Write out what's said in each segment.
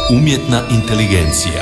Umjetna inteligencija.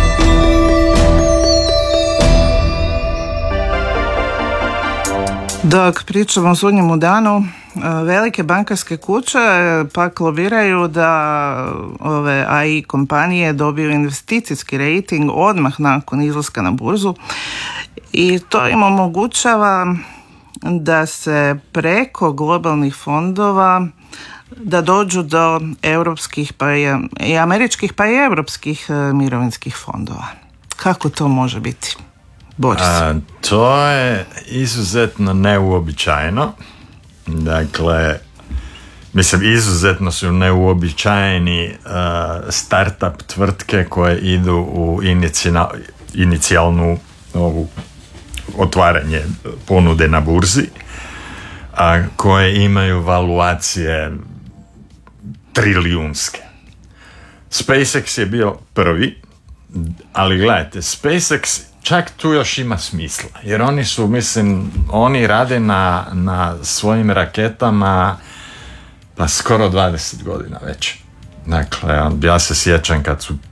Dok pričamo o sudnjemu danu, velike bankarske kuće pak lobiraju da ove AI kompanije dobiju investicijski rating odmah nakon izlaska na burzu i to im omogućava da se preko globalnih fondova da dođu do europskih pa i američkih pa i europskih mirovinskih fondova. Kako to može biti? Boris. To je izuzetno neuobičajeno. Dakle, izuzetno su neuobičajeni startup tvrtke koje idu u inicijalnu otvaranje ponude na burzi, koje imaju valuacije trilijunske. SpaceX je bio prvi, ali gledajte, SpaceX čak tu još ima smisla, jer oni rade na svojim raketama pa skoro 20 godina već. Dakle, ja se sjećam kad su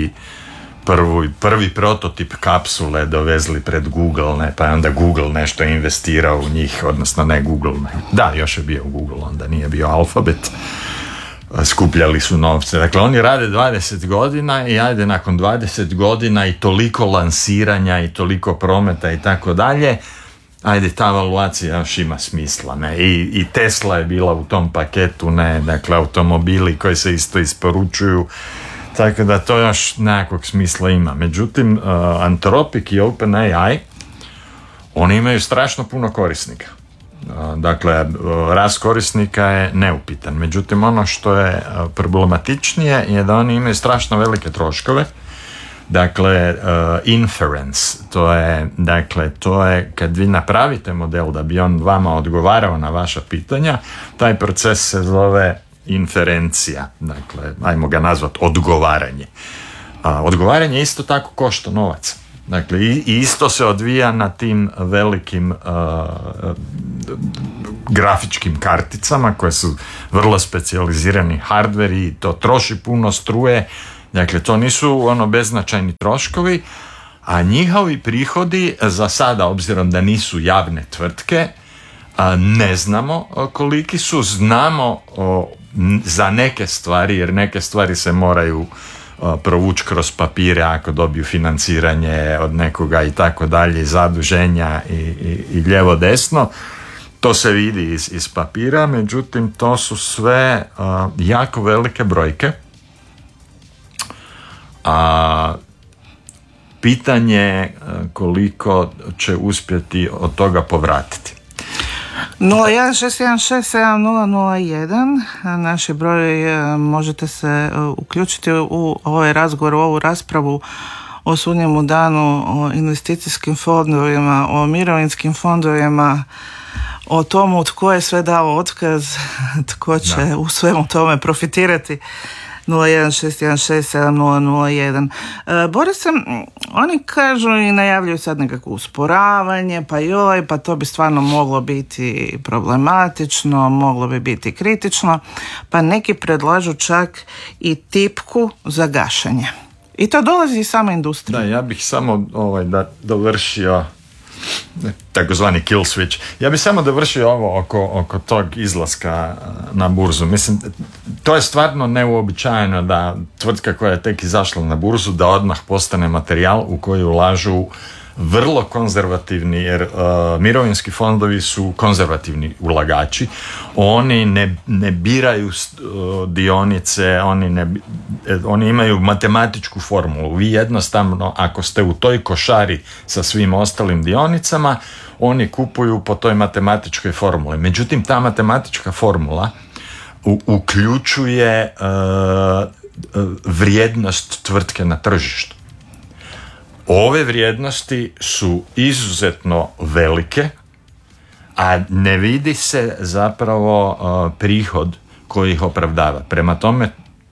prvi prototip kapsule dovezli pred Google, pa je onda Google nešto investirao u njih, odnosno ne Google, da, još je bio Google, onda nije bio Alphabet. Skupljali su novce. Dakle, oni rade 20 godina i ajde nakon 20 godina i toliko lansiranja i toliko prometa i tako dalje, ajde ta evaluacija još ima smisla. Ne? I Tesla je bila u tom paketu, ne? Dakle, automobili koji se isto isporučuju, tako da to još nekakvog smisla ima. Međutim, Anthropic i OpenAI, oni imaju strašno puno korisnika. Dakle, rast korisnika je neupitan. Međutim, ono što je problematičnije je da oni imaju strašno velike troškove. Dakle, inference, to je kad vi napravite model da bi on vama odgovarao na vaša pitanja, taj proces se zove inferencija. Dakle, ajmo ga nazvati odgovaranje. Odgovaranje isto tako košta novac. Dakle, i isto se odvija na tim velikim grafičkim karticama koje su vrlo specijalizirani hardveri i to troši puno struje. Dakle, to nisu beznačajni troškovi, a njihovi prihodi za sada, obzirom da nisu javne tvrtke, ne znamo koliki su, znamo za neke stvari, jer neke stvari se moraju provući kroz papire ako dobiju financiranje od nekoga i tako dalje, zaduženja i lijevo desno. To se vidi iz papira, međutim to su sve jako velike brojke. Pitanje koliko će uspjeti od toga povratiti. 016167001 naš je broj, možete se uključiti u ovaj razgovor, u ovu raspravu o sudnjemu danu, o investicijskim fondovima, o mirovinskim fondovima, o tomu tko je sve dao otkaz, tko će u svemu tome profitirati. 016167001. Boris, oni kažu i najavljuju sad nekako usporavanje, pa to bi stvarno moglo biti problematično, moglo bi biti kritično, pa neki predlažu čak i tipku za gašenje. I to dolazi iz same industrije. Da, ja bih samo da dovršio takozvani kill switch. Ja bih samo dovršio ovo oko tog izlaska na burzu. Mislim, to je stvarno neuobičajeno da tvrtka koja je tek izašla na burzu da odmah postane materijal u koji ulažu vrlo konzervativni, jer mirovinski fondovi su konzervativni ulagači. Oni ne biraju dionice, oni imaju matematičku formulu. Vi jednostavno, ako ste u toj košari sa svim ostalim dionicama, oni kupuju po toj matematičkoj formuli. Međutim, ta matematička formula uključuje vrijednost tvrtke na tržištu. Ove vrijednosti su izuzetno velike, a ne vidi se zapravo prihod koji ih opravdava. Prema tome,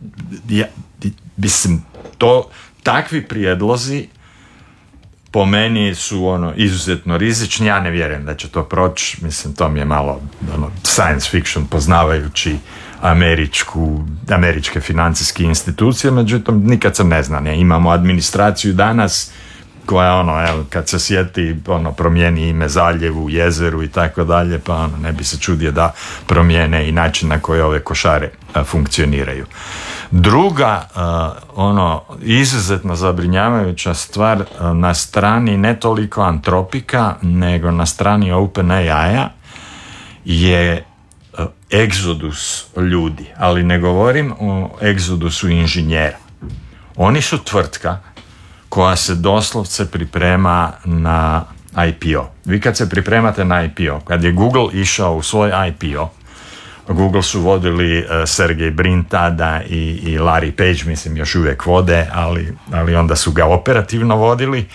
takvi prijedlozi po meni su izuzetno rizični. Ja ne vjerujem da će to proći. Mislim, to mi je malo science fiction poznavajući američke financijske institucije, međutim nikad se ne zna, ne? Imamo administraciju danas koja kad se sjeti promijeni ime zaljevu, jezeru i tako dalje, pa ne bi se čudio da promijene i način na koji ove košare funkcioniraju. Druga izuzetno zabrinjavajuća stvar na strani ne toliko Antropika nego na strani OpenAI-a je egzodus ljudi, ali ne govorim o egzodusu inženjera. Oni su tvrtka koja se doslovce priprema na IPO. Vi kad se pripremate na IPO, kad je Google išao u svoj IPO, Google su vodili Sergey Brin tada i Larry Page, mislim još uvijek vode, ali onda su ga operativno vodili.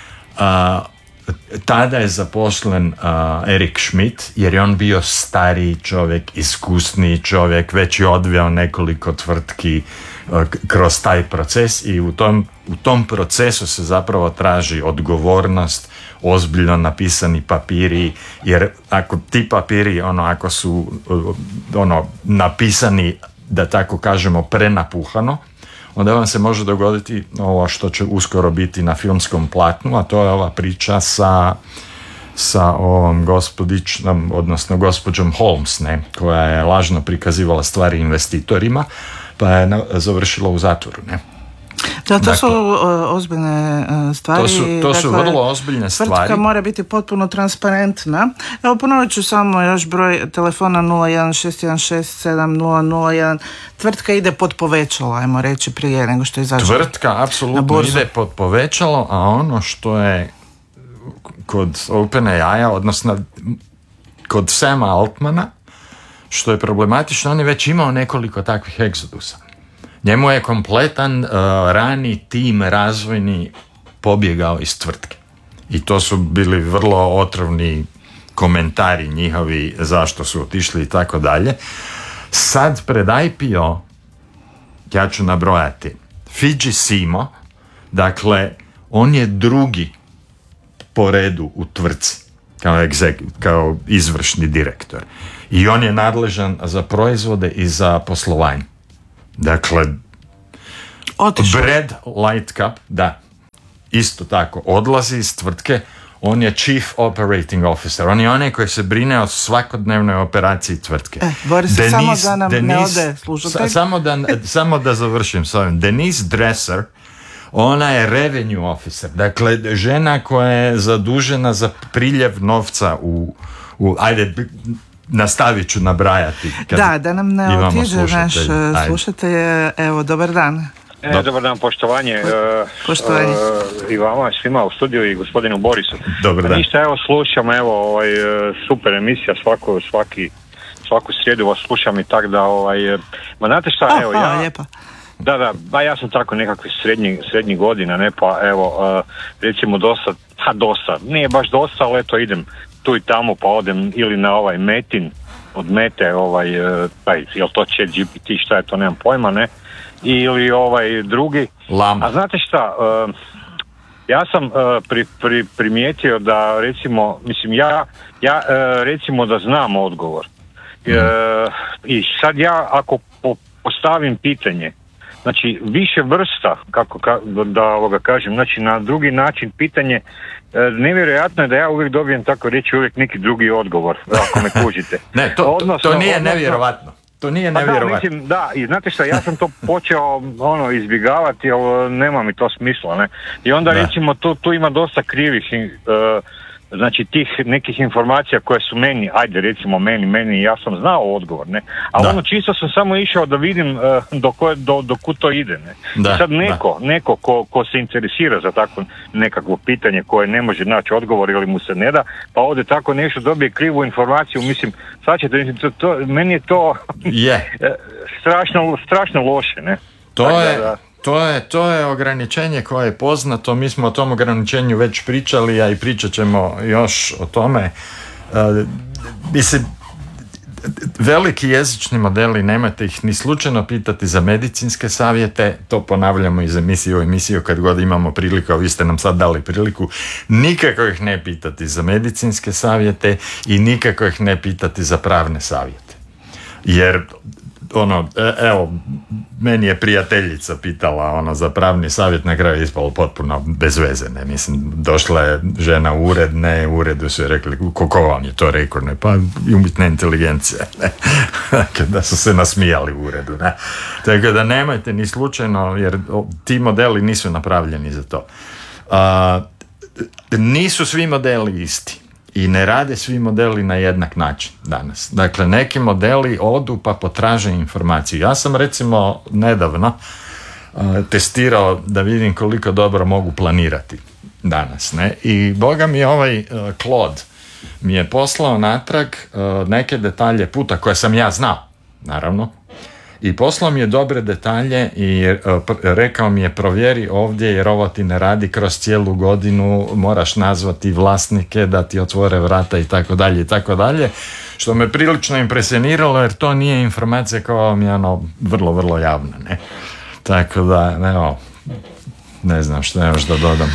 Tada je zaposlen Eric Schmidt, jer je on bio stariji čovjek, iskusniji čovjek, već je odveo nekoliko tvrtki kroz taj proces i u tom procesu se zapravo traži odgovornost, ozbiljno napisani papiri, jer ako ti papiri ako su napisani, da tako kažemo, prenapuhano, onda vam se može dogoditi ovo što će uskoro biti na filmskom platnu, a to je ova priča sa ovom gospodičnom, odnosno gospođom Holmes, ne, koja je lažno prikazivala stvari investitorima, pa je završila u zatvoru, ne. Da, to su ozbiljne stvari. To su vrlo ozbiljne stvari. Tvrtka mora biti potpuno transparentna. Evo, ponovit ću samo još broj telefona 016167001. Tvrtka ide pod povećalo, ajmo reći, prije nego što izađe. Tvrtka apsolutno ide pod povećalo, a ono što je kod OpenAI-a, odnosno kod Sama Altmana, što je problematično, on je već imao nekoliko takvih egzodusa. Njemu je kompletan rani tim razvojni pobjegao iz tvrtke. I to su bili vrlo otrovni komentari njihovi zašto su otišli i tako dalje. Sad pred IPO, ja ću nabrojati, Fidži Simo, dakle, on je drugi po redu u tvrtci kao izvršni direktor. I on je nadležan za proizvode i za poslovanje. Dakle, Brad Lightcap, da, isto tako, odlazi iz tvrtke, on je Chief Operating Officer, on je onaj koji se brine o svakodnevnoj operaciji tvrtke. Boris, samo da nam ne ode slušatelj. Samo da završim s ovim. Denise Dresser, ona je Revenue Officer, dakle, žena koja je zadužena za priljev novca ajde, nastavit ću nabrajati. Da nam ne otiđe naš slušatelj. Evo, dobar dan. Dobar dan, poštovanje. I vama, svima u studiju i gospodinu Borisu. Dobar dan. Ništa, evo slušam, super emisija, svaku srijedu vas slušam i tak da, ma znate šta, evo ja... Lijepo. Da, ja sam tako nekakvih srednjih godina, ne, pa evo, recimo dosta, nije baš dosta, ali eto idem tu i tamo, pa odem ili na Metin, od Mete, jel to ChatGPT, šta je to, nemam pojma, ne, ili drugi. Lam. A znate šta, ja sam primijetio da recimo, mislim, ja recimo da znam odgovor. I sad ja ako postavim pitanje, znači više vrsta, da kažem, znači na drugi način pitanje, nevjerojatno je da ja uvijek dobijem, tako reći, uvijek neki drugi odgovor, ako me kužite. Ne, to nije nevjerovatno. To nije nevjerovatno. Da, i znate šta, ja sam to počeo izbjegavati, ali nema mi to smisla, ne. I onda recimo tu ima dosta krivih, znači tih nekih informacija koje su meni, ajde recimo meni, ja sam znao odgovor, ne, ali čisto sam samo išao da vidim do kud to ide, ne. I sad neko ko se interesira za tako nekakvo pitanje koje ne može naći odgovor ili mu se ne da, pa ovdje tako nešto dobije krivu informaciju, mislim, sad ćete, meni je to strašno loše, ne. To je ograničenje koje je poznato, mi smo o tom ograničenju već pričali, a i pričat ćemo još o tome. Mislim, veliki jezični modeli, nemojte ih ni slučajno pitati za medicinske savjete, to ponavljamo iz emisije u emisiju kad god imamo priliku, a vi ste nam sad dali priliku, nikako ih ne pitati za medicinske savjete i nikako ih ne pitati za pravne savjete. Jer evo, meni je prijateljica pitala za pravni savjet, na kraju ispalo potpuno bez veze, ne, mislim, došla je žena u ured, ne, u uredu su je rekli, ko vam je to rekao, ne, pa umjetna inteligencija, ne, da su se nasmijali u uredu, ne, tako da nemojte ni slučajno, jer ti modeli nisu napravljeni za to. Nisu svi modeli isti. I ne rade svi modeli na jednak način danas. Dakle, neki modeli odu pa potraže informaciju. Ja sam recimo nedavno testirao da vidim koliko dobro mogu planirati danas. Ne? I boga mi ovaj Claude mi je poslao natrag neke detalje puta koje sam ja znao, naravno. I poslao mi je dobre detalje i rekao mi je provjeri ovdje jer ovo ti ne radi kroz cijelu godinu, moraš nazvati vlasnike da ti otvore vrata i tako dalje, što me prilično impresioniralo jer to nije informacija koja mi je vrlo, vrlo javna, ne? Tako da, evo, ne znam što još da dodam.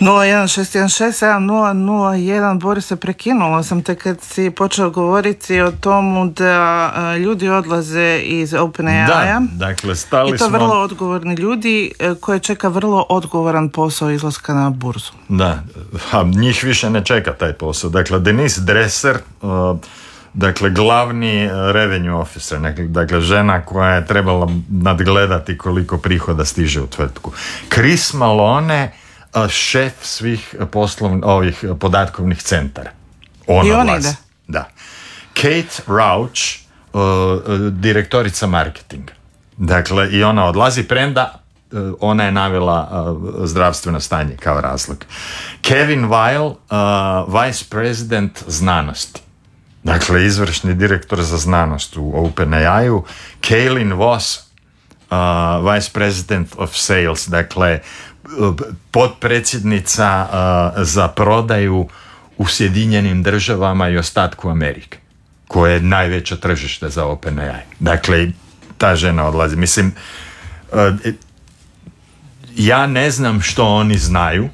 016167001, Borise, prekinula sam te kad si počeo govoriti o tomu da ljudi odlaze iz OpenAI-a. Da, dakle, stali smo... I to vrlo odgovorni ljudi koje čeka vrlo odgovoran posao izlaska na burzu. Da, a njih više ne čeka taj posao. Dakle, Denise Dresser, dakle, glavni revenue officer, dakle, žena koja je trebala nadgledati koliko prihoda stiže u tvrtku. Chris Malone, šef svih ovih podatkovnih centara. I on ide. Da. Kate Rauch, direktorica marketinga. Dakle, i ona odlazi, premda ona je navela zdravstveno stanje kao razlog. Kevin Weil, vice president znanosti. Dakle, izvršni direktor za znanost u OpenAI-u, Kaylin Voss, vice president of sales, dakle, potpredsjednica za prodaju u Sjedinjenim Državama i ostatku Amerike, koje je najveće tržište za OpenAI. Dakle, ta žena odlazi. Mislim, ja ne znam što oni znaju,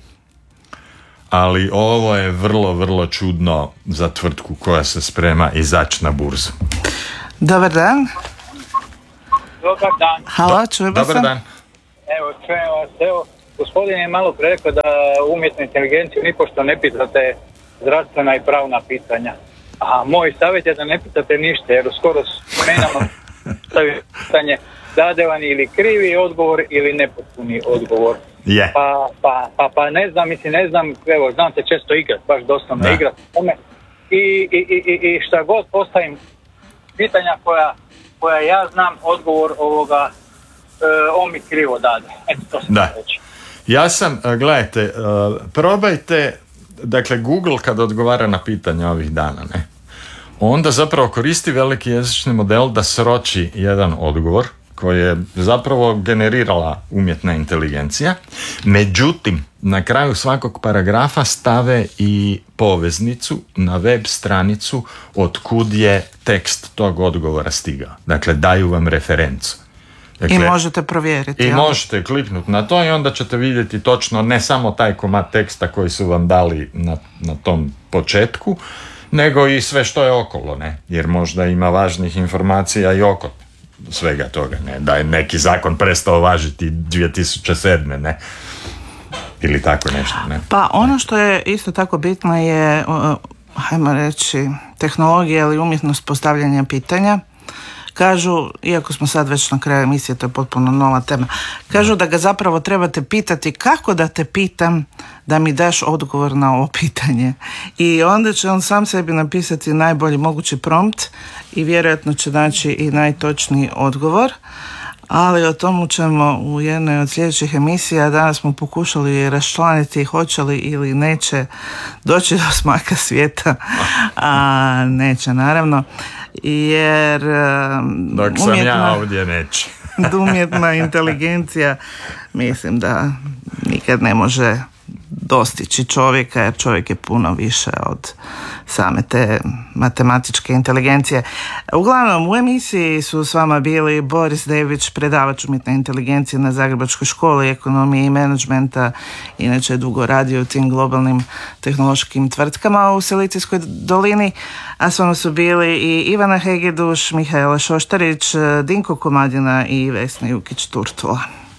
ali ovo je vrlo, vrlo čudno za tvrtku koja se sprema izaći na burzu. Dobar dan. Dobar dan. Halo, čujemo se. Dobar dan. Evo, čujem vas. Evo, gospodin je malo pre rekao da umjetnu inteligenciju nipošto ne pitate zdravstvena i pravna pitanja. A moj savjet je da ne pitate ništa, jer skoro menjamo pitanje dade vam ili krivi odgovor ili nepotpuni odgovor. Je. Pa ne znam, evo, znam se često igrat, baš doslovno igrat tome. I šta god postavim pitanja koja ja znam, odgovor ovoga, on mi krivo dade. Eto, to sam reći. Ja sam, gledajte, probajte, dakle, Google kad odgovara na pitanja ovih dana, ne, onda zapravo koristi veliki jezični model da sroči jedan odgovor koji je zapravo generirala umjetna inteligencija. Međutim, na kraju svakog paragrafa stave i poveznicu na web stranicu od kud je tekst tog odgovora stigao. Dakle, daju vam referencu. Dakle, i možete provjeriti. I možete kliknuti na to i onda ćete vidjeti točno ne samo taj komad teksta koji su vam dali na tom početku, nego i sve što je okolo, ne? Jer možda ima važnih informacija i oko svega toga, ne? Da je neki zakon prestao važiti 2007. ne? Ili tako nešto, ne? Pa ono što je isto tako bitno je, hajmo reći, tehnologija ili umjetnost postavljanja pitanja. Kažu, iako smo sad već na kraju emisije, to je potpuno nova tema, kažu da ga zapravo trebate pitati kako da te pitam da mi daš odgovor na ovo pitanje. I onda će on sam sebi napisati najbolji mogući prompt i vjerojatno će naći i najtočniji odgovor. Ali o tomu ćemo u jednoj od sljedećih emisija. Danas smo pokušali raščlaniti hoće li ili neće doći do smaka svijeta, a neće naravno, jer dok sam ja ovdje neće. Umjetna inteligencija mislim da nikad ne može dostići čovjeka, jer čovjek je puno više od same te matematičke inteligencije. Uglavnom, u emisiji su s vama bili Boris Dević, predavač umjetne inteligencije na Zagrebačkoj školi ekonomije i menadžmenta, inače dugo radio u tim globalnim tehnološkim tvrtkama u Silicijskoj dolini, a s vama su bili i Ivana Hegeduš, Mihaela Šoštarić, Dinko Komadina i Vesna Jukić-Turtula.